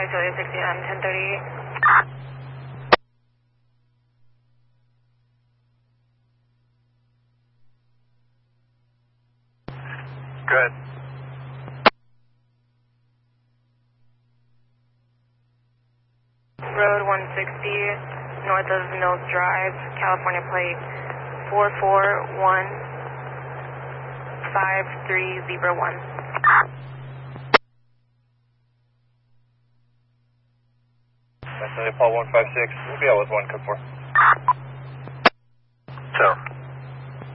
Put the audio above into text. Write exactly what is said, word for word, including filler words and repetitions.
Julia sixty-nine, ten thirty-eight. Good. Road one sixty, north of Mills Drive, California plate four four one five three zebra one. That's Paul one five six. We'll be out with one, code four.